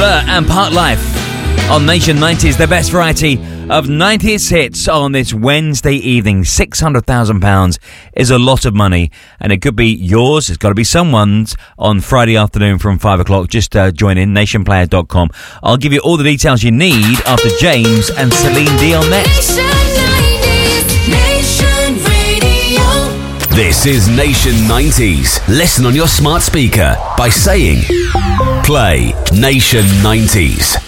Blur and Park Life on Nation 90s, the best variety of 90s hits on this Wednesday evening. £600,000 is a lot of money, and it could be yours. It's got to be someone's on Friday afternoon from 5 o'clock. Just join in, nationplayer.com. I'll give you all the details you need after James and Celine Dion next. This is Nation 90s. Listen on your smart speaker by saying, play Nation 90s.